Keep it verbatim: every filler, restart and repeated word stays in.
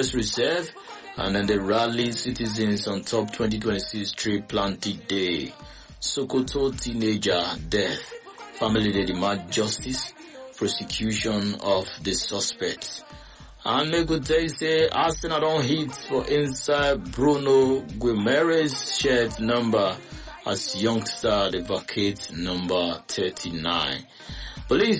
Forest Reserve, and then they rally citizens on top twenty twenty-six tree planting day. Sokoto teenager death. Family they demand justice, prosecution of the suspects. And they could tell you say Arsenal don't hit for inside Bruno Guimaraes shirt number as youngster they vacate number thirty-nine. Police